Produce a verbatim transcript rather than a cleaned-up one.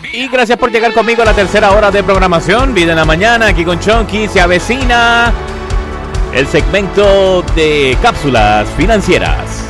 Y gracias por llegar conmigo a la tercera hora de programación. Vida en la mañana, aquí con Chonky. Se avecina el segmento de cápsulas financieras.